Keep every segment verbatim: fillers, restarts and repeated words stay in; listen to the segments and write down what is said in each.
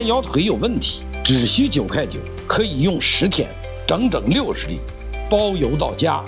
腰腿有问题，只需九块九，可以用十天，整整六十粒，包邮到家。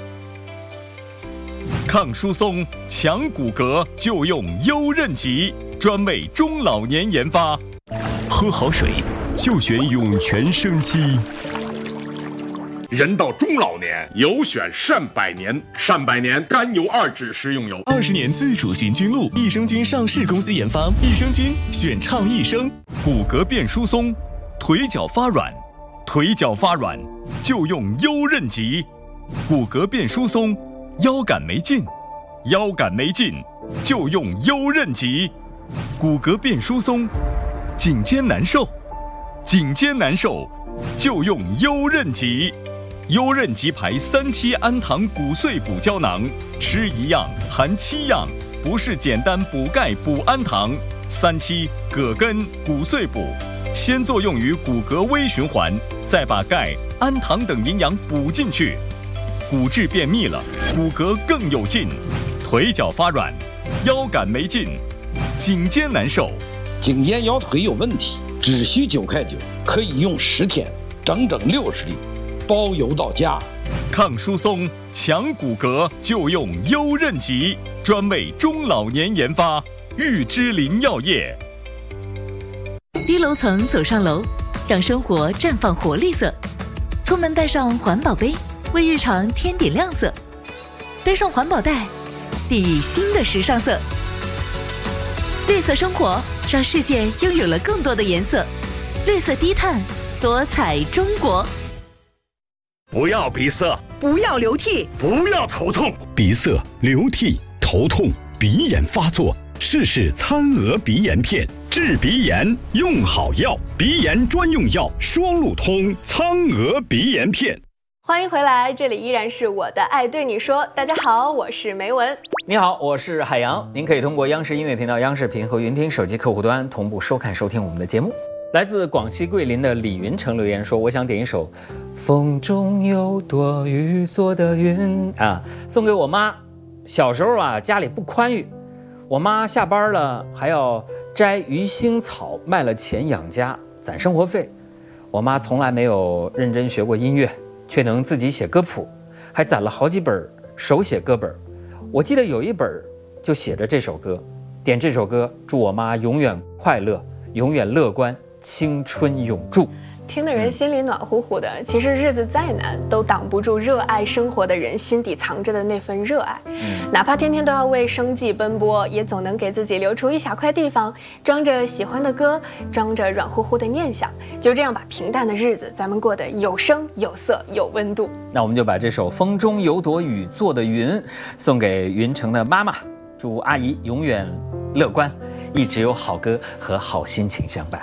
抗疏松、强骨骼就用优韧极，专为中老年研发。 喝好水就选涌泉生机。 人到中老年，有选善百年。善百年甘油二酯食用油， 二十年自主寻菌露，益生菌上市公司研发，益生菌选畅益生。 骨骼变疏松，腿脚发软，腿脚发软就用优韧极。骨骼变疏松，腰杆没劲，腰杆没劲就用优韧极。骨骼变疏松，颈肩难受，颈肩难受就用优韧极。优韧极牌三七氨糖骨碎补胶囊，吃一样含七样，不是简单补钙补氨糖。三七葛根骨碎补，先作用于骨骼微循环，再把钙、氨糖等营养补进去，骨质变密了，骨骼更有劲。腿脚发软，腰杆没劲，颈肩难受， 颈肩腰腿有问题，只需九块九，可以用十天，整整六十粒，包邮到家。 抗疏松、强骨骼就用优韧极，专为中老年研发。玉芝林药业。 低楼层走上楼，让生活绽放活力色。出门带上环保杯，为日常添点亮色。背上环保袋，砥砺新的时尚色。绿色生活，让世界拥有了更多的颜色。绿色低碳，多彩中国。 不要鼻塞， 不要流涕， 不要头痛。 鼻塞、流涕、头痛、鼻炎发作，试试苍鹅鼻炎片，治鼻炎用好药，鼻炎专用药双路通苍鹅鼻炎片。 欢迎回来，这里依然是我的爱对你说。大家好，我是梅文。 你好，我是海洋。您可以通过央视音乐频道、央视频和云听手机客户端同步收看收听我们的节目。来自广西桂林的李云成留言说，我想点一首风中有朵雨做的云啊，送给我妈。小时候啊，家里不宽裕，我妈下班了还要摘鱼腥草卖了钱养家攒生活费。我妈从来没有认真学过音乐，却能自己写歌谱，还攒了好几本手写歌本。我记得有一本就写着这首歌，点这首歌，祝我妈永远快乐，永远乐观，青春永驻。 听得人心里暖乎乎的。其实日子再难，都挡不住热爱生活的人心底藏着的那份热爱。嗯，哪怕天天都要为生计奔波，也总能给自己留出一小块地方，装着喜欢的歌，装着软乎乎的念想。就这样把平淡的日子，咱们过得有声有色有温度。 那我们就把这首《风中有朵雨做的云》送给云城的妈妈，祝阿姨永远乐观，一直有好歌和好心情相伴。